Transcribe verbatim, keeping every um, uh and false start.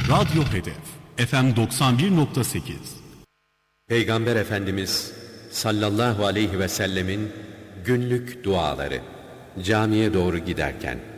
Radyo Hedef F M doksan bir nokta sekiz. Peygamber Efendimiz sallallahu aleyhi ve sellemin günlük duaları camiye doğru giderken.